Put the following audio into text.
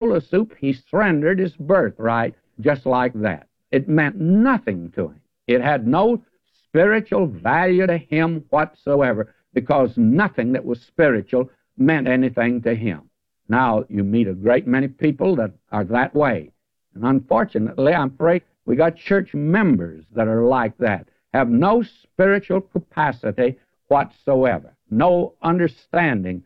bowl of soup, he surrendered his birthright just like that. It meant nothing to him. It had no spiritual value to him whatsoever, because nothing that was spiritual meant anything to him. Now, you meet a great many people that are that way. And unfortunately, I'm afraid we got church members that are like that, have no spiritual capacity whatsoever, no understanding